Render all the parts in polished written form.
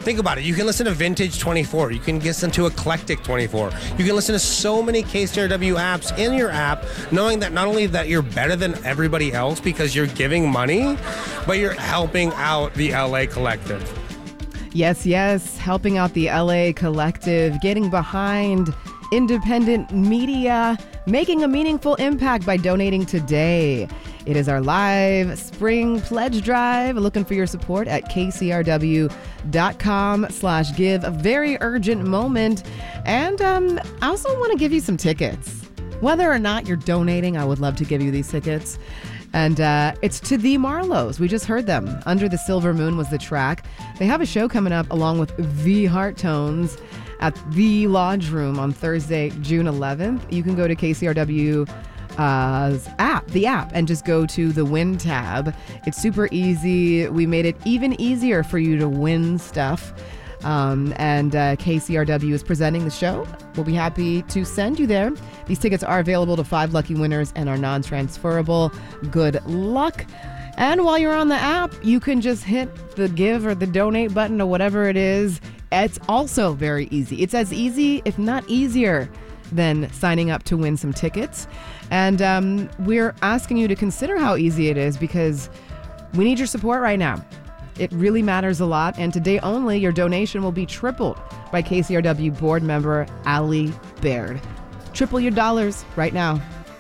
Think about it. You can listen to Vintage 24. You can listen to Eclectic 24. You can listen to so many KCRW apps in your app, knowing that not only that you're better than everybody else because you're giving money, but you're helping out the LA Collective. Yes, helping out the LA Collective, getting behind independent media, making a meaningful impact by donating today. It is our live spring pledge drive. Looking for your support at kcrw.com/give. A very urgent moment. And I also want to give you some tickets. Whether or not you're donating, I would love to give you these tickets. And it's to the Marlows. We just heard them. Under the Silver Moon was the track. They have a show coming up along with the Hearttones at the Lodge Room on Thursday, June 11th. You can go to KCRW's app, and just go to the Win tab. It's super easy. We made it even easier for you to win stuff. And KCRW is presenting the show. We'll be happy to send you there. These tickets are available to 5 lucky winners and are non-transferable. Good luck. And while you're on the app, you can just hit the give or the donate button or whatever it is. It's also very easy. It's as easy, if not easier, than signing up to win some tickets. And we're asking you to consider how easy it is because we need your support right now. It really matters a lot. And today only, your donation will be tripled by KCRW board member Allie Baird. Triple your dollars right now.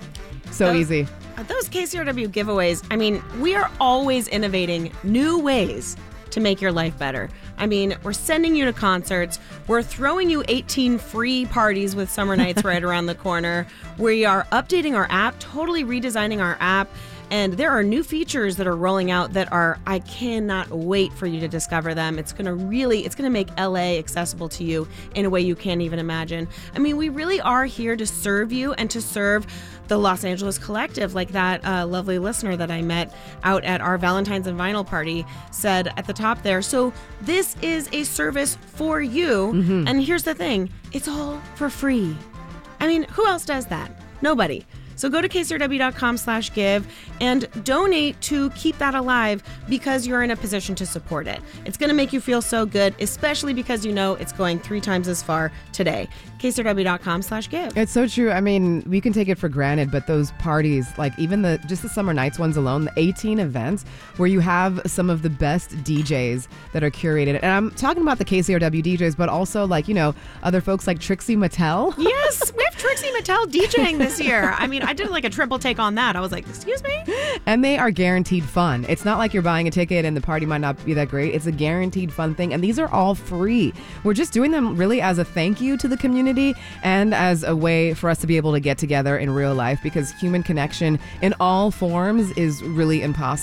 So easy. Those KCRW giveaways, I mean, we are always innovating new ways to make your life better. I mean, we're sending you to concerts. We're throwing you 18 free parties with Summer Nights right around the corner. We are updating our app, totally redesigning our app. And there are new features that are rolling out that I cannot wait for you to discover them. It's going to make LA accessible to you in a way you can't even imagine. I mean, we really are here to serve you and to serve the Los Angeles Collective, like that lovely listener that I met out at our Valentine's and Vinyl party said at the top there. So this is a service for you. Mm-hmm. And here's the thing, it's all for free. I mean, who else does that? Nobody. So go to kcrw.com/give and donate to keep that alive because you're in a position to support it. It's going to make you feel so good, especially because you know it's going 3 times as far today. kcrw.com/give. It's so true. I mean, we can take it for granted, but those parties, like even the Summer Nights ones alone, the 18 events where you have some of the best DJs that are curated. And I'm talking about the KCRW DJs, but also other folks like Trixie Mattel. Yes, we have Trixie Mattel DJing this year. I mean, I did like a triple take on that. I was like, excuse me? And they are guaranteed fun. It's not like you're buying a ticket and the party might not be that great. It's a guaranteed fun thing. And these are all free. We're just doing them really as a thank you to the community and as a way for us to be able to get together in real life because human connection in all forms is really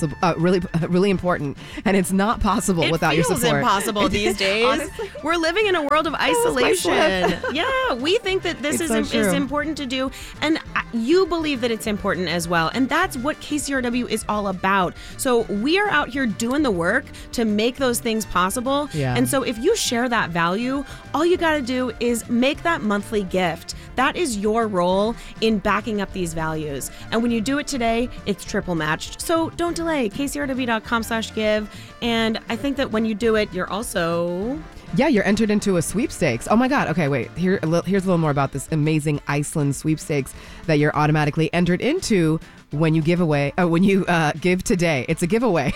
really important. And it's not possible without your support. It feels impossible these days. Honestly. We're living in a world of isolation. Yeah, we think that this is important to do. And you believe that it's important as well. And that's what KCRW is all about. So we are out here doing the work to make those things possible. Yeah. And so if you share that value, all you got to do is make that monthly gift. That is your role in backing up these values. And when you do it today, it's triple matched. So don't delay. kcrw.com/give. And I think that when you do it, you're also... Yeah, you're entered into a sweepstakes. Oh my God. Okay, wait. Here's a little more about this amazing Iceland sweepstakes that you're automatically entered into when you give today. It's a giveaway.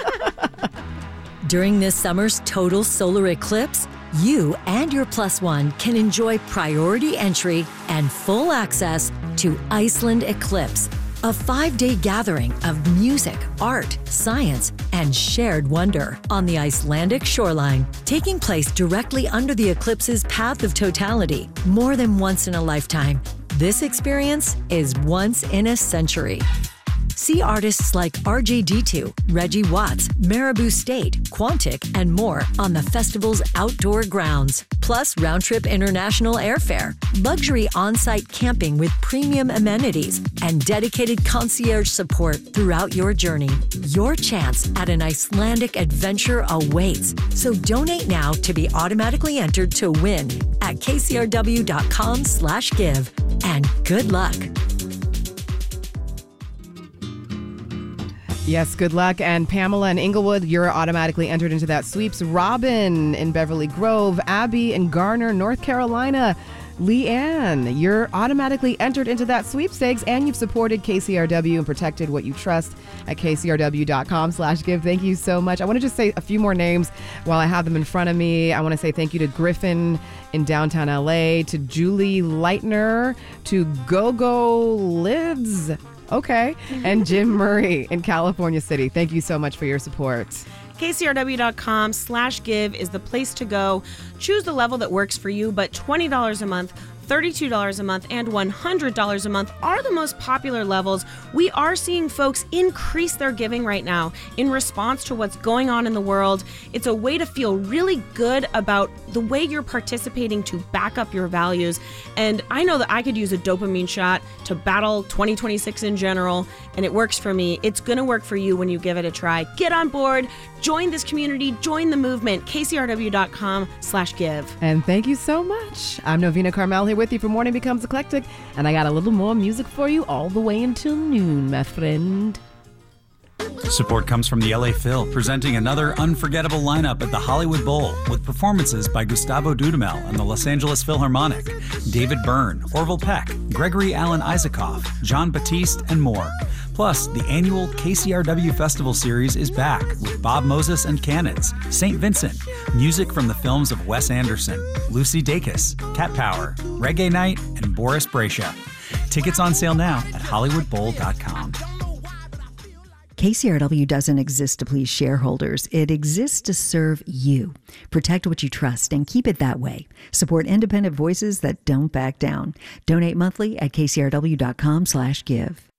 During this summer's total solar eclipse, you and your plus one can enjoy priority entry and full access to Iceland Eclipse, a 5-day gathering of music, art, science, and shared wonder on the Icelandic shoreline, taking place directly under the eclipse's path of totality. More than once in a lifetime, this experience is once in a century. See artists like RJD2, Reggie Watts, Marabou State, Quantic, and more on the festival's outdoor grounds. Plus round-trip international airfare, luxury on-site camping with premium amenities, and dedicated concierge support throughout your journey. Your chance at an Icelandic adventure awaits. So donate now to be automatically entered to win at kcrw.com/give. And good luck. Yes, good luck. And Pamela in Inglewood, you're automatically entered into that sweeps. Robin in Beverly Grove, Abby in Garner, North Carolina. Leanne, you're automatically entered into that sweepstakes, and you've supported KCRW and protected what you trust at kcrw.com/give. Thank you so much. I want to just say a few more names while I have them in front of me. I want to say thank you to Griffin in downtown LA, to Julie Leitner, to GoGo Lids, okay, and Jim Murray in California City. Thank you so much for your support. KCRW.com/give is the place to go. Choose the level that works for you, but $20 a month, $32 a month, and $100 a month are the most popular levels. We are seeing folks increase their giving right now in response to what's going on in the world. It's a way to feel really good about the way you're participating to back up your values. And I know that I could use a dopamine shot to battle 2026 in general, and it works for me. It's going to work for you when you give it a try. Get on board, join this community, join the movement, kcrw.com/give. And thank you so much. I'm Novena Carmel here with you for Morning Becomes Eclectic, and I got a little more music for you all the way until noon, my friend. Support comes from the LA Phil, presenting another unforgettable lineup at the Hollywood Bowl with performances by Gustavo Dudamel and the Los Angeles Philharmonic, David Byrne, Orville Peck, Gregory Alan Isaacoff, John Batiste, and more. Plus, the annual KCRW Festival Series is back with Bob Moses and Cannons, St. Vincent, music from the films of Wes Anderson, Lucy Dacus, Cat Power, Reggae Night, and Boris Brejcha. Tickets on sale now at HollywoodBowl.com. KCRW doesn't exist to please shareholders. It exists to serve you. Protect what you trust and keep it that way. Support independent voices that don't back down. Donate monthly at kcrw.com/give.